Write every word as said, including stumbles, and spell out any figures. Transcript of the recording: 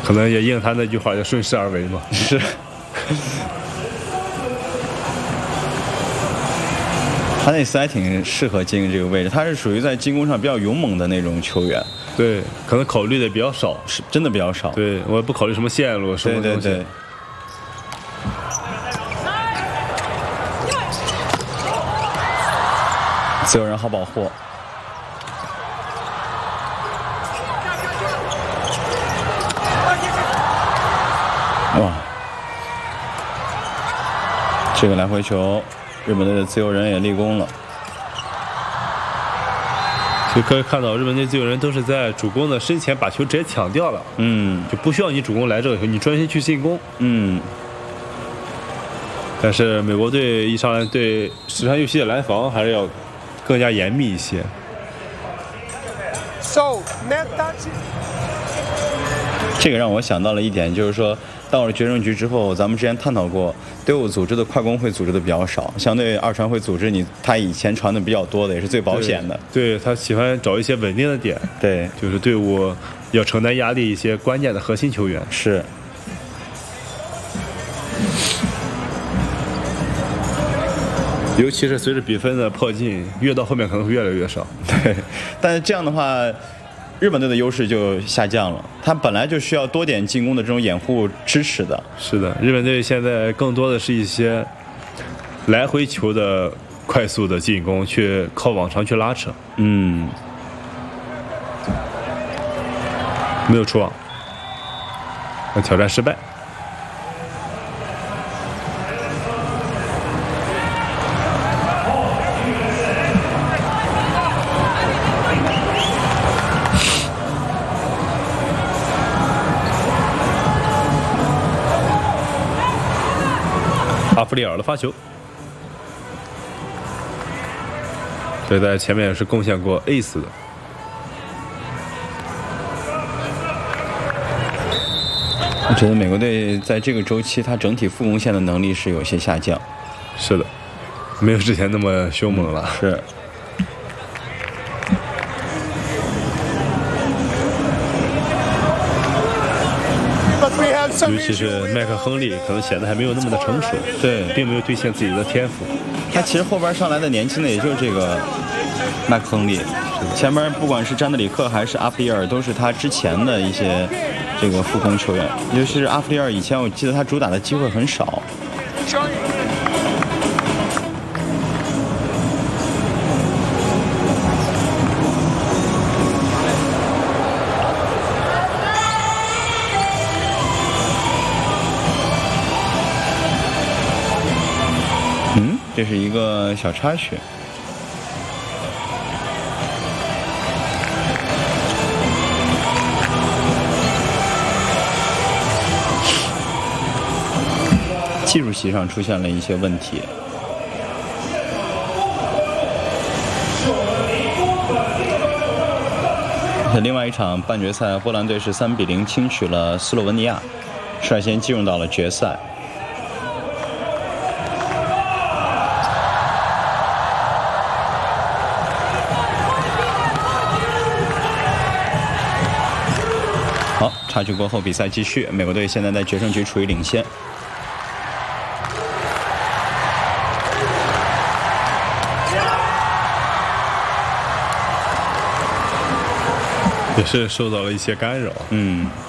可能也应他那句话叫顺势而为嘛。 是。哈内斯还挺适合接应这个位置，他是属于在进攻上比较勇猛的那种球员。 对，可能考虑的比较少， 是真的比较少。 对，我不考虑什么线路，什么东西。 对对对。自由人好保护。哇，这个来回球，日本队的自由人也立功了。 就可以看到，日本队自由人都是在主攻的身前把球直接抢掉了， 嗯， 就不需要你主攻来这个球，你专心去进攻， 嗯。 但是美国队一上来对石川佑希的拦防还是要更加严密一些。 So, net touch. 这个让我想到了一点，就是说到了决胜局之后，咱们之前探讨过，队伍组织的快攻会组织的比较少，相对二传会组织你，他以前传的比较多的，也是最保险的。 对，对他喜欢找一些稳定的点， 对， 就是队伍要承担压力一些关键的核心球员。 是。 尤其是随着比分的迫近，越到后面可能会越来越少。 对，但是这样的话，日本队的优势就下降了。他本来就需要多点进攻的这种掩护支持的。 是的，日本队现在更多的是一些来回球的快速的进攻，去靠往常去拉扯。 嗯， 没有出网，那挑战失败。阿弗里尔的发球，所以在前面也是贡献过 ace 的。 我觉得美国队在这个周期，他整体副攻线的能力是有些下降。 是的，没有之前那么凶猛了。 嗯、是。 尤其是麦克亨利，可能显得还没有那么的成熟， 对， 并没有兑现自己的天赋。 他其实后边上来的年轻的也就是这个麦克亨利，前面不管是詹德里克还是阿弗里尔，都是他之前的一些这个副攻球员。尤其是阿弗里尔，以前我记得他主打的机会很少。这是一个小插曲。技术席上出现了一些问题。另外一场半决赛，波兰队是三比零轻取了斯洛文尼亚，率先进入到了决赛。好，插曲过后，比赛继续。美国队现在在决胜局处于领先。 也是受到了一些干扰。 嗯。